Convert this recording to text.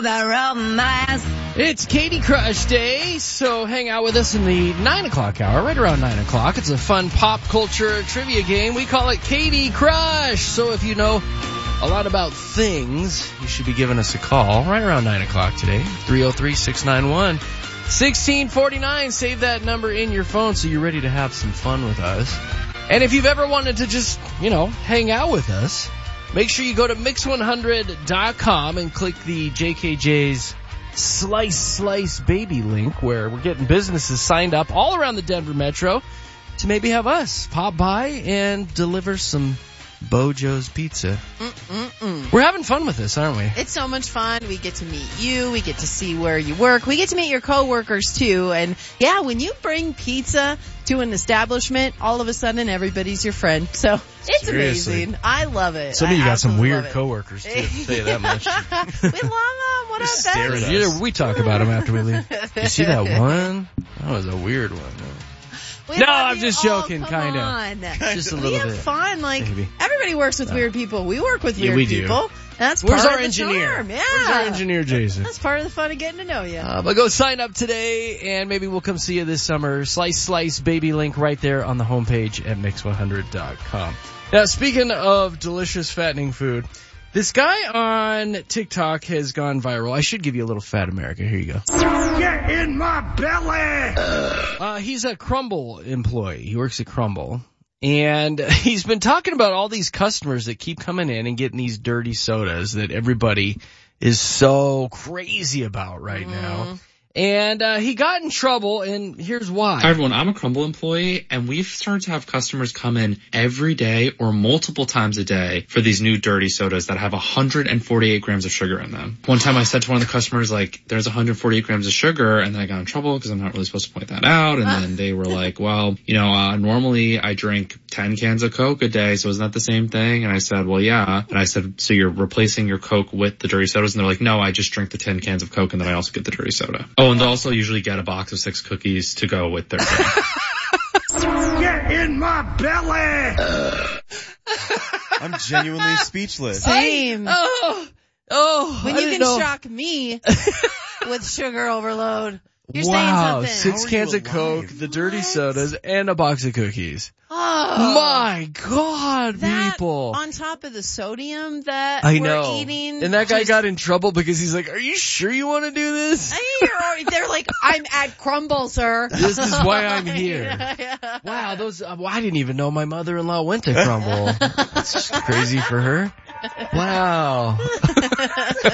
It's Katie Crush Day, so hang out with us in the 9 o'clock hour, right around 9 o'clock. It's a fun pop culture trivia game. We call it Katie Crush. So if you know a lot about things, you should be giving us a call right around 9 o'clock today. 303-691-1649. Save that number in your phone so you're ready to have some fun with us. And if you've ever wanted to just, hang out with us, make sure you go to Mix100.com and click the JKJ's Slice Baby link, where we're getting businesses signed up all around the Denver metro to maybe have us pop by and deliver some Bojo's pizza. We're having fun with this, aren't we? It's so much fun. We get to meet you. We get to see where you work. We get to meet your coworkers too. And yeah, when you bring pizza to an establishment, all of a sudden everybody's your friend. So it's Seriously. amazing. I love it. Some of you got some weird love coworkers too, I'll tell you that much. We love them. What up, Stare at Ben? us. We talk about them after we leave. You see that one? That was a weird one. We No, love I'm you. just joking, kind kinda. of. Just a We little have bit. fun. Maybe. Everybody works with weird people. We work with Yeah, weird we do. people. That's Where's part our of the engineer? charm. Yeah. Where's our engineer, Jason? That's part of the fun of getting to know you. But go sign up today, and maybe we'll come see you this summer. Slice Baby link right there on the homepage at Mix100.com. Now, speaking of delicious, fattening food, this guy on TikTok has gone viral. I should give you a little Fat America. Here you go. Get in my belly! He's a Crumble employee. He works at Crumble. And he's been talking about all these customers that keep coming in and getting these dirty sodas that everybody is so crazy about right now. And he got in trouble, and here's why. Hi, everyone. I'm a Crumble employee, and we've started to have customers come in every day or multiple times a day for these new dirty sodas that have 148 grams of sugar in them. One time I said to one of the customers, there's 148 grams of sugar, and then I got in trouble because I'm not really supposed to point that out. And then they were like, well, normally I drink 10 cans of Coke a day, so isn't that the same thing? And I said, well, yeah. And I said, so you're replacing your Coke with the dirty sodas? And they're like, no, I just drink the 10 cans of Coke, and then I also get the dirty soda. Oh, and they also usually get a box of 6 cookies to go with their drink. Get in my belly! I'm genuinely speechless. Same. When I you didn't can know. shock me with sugar overload, you're Wow, saying something. 6 How are cans you of Coke, alive? the dirty sodas, and a box of cookies. Oh, My God, that people. on top of the sodium that I we're know. eating. And that guy just- got in trouble because he's like, are you sure you want to do this? They're like, I'm at Crumble, sir. This is why I'm here. Yeah. Wow, I didn't even know my mother-in-law went to Crumble. That's crazy for her. Wow.